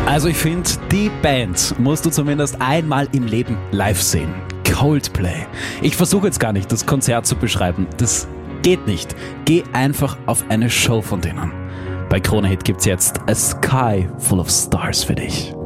Also ich finde, die Band musst du zumindest einmal im Leben live sehen. Coldplay. Ich versuche jetzt gar nicht, das Konzert zu beschreiben. Das geht nicht. Geh einfach auf eine Show von denen. Bei Krone Hit gibt's jetzt A Sky Full of Stars für dich.